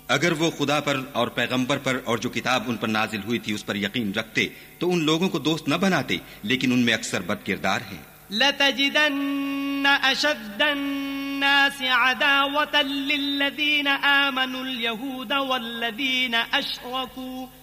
अगर वो खुदा पर और पैगंबर पर और जो किताब उन पर नाजिल हुई थी उस पर यकीन रखते तो उन लोगों को दोस्त न बनाते, लेकिन उनमें अक्सर बदकिरदार हैं। लतजिदन्न अशद्दन्नासि अदावतन लिल्लज़ीना आमनुल यहूद वल्लज़ीना अशरकू